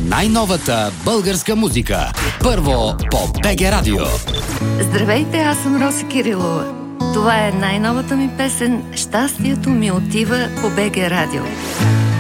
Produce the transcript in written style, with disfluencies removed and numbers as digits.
най-новата българска музика. Първо по БГ Радио. Здравейте, аз съм Роси Кирилова. Това е най-новата ми песен «Щастието ми отива» по БГ Радио.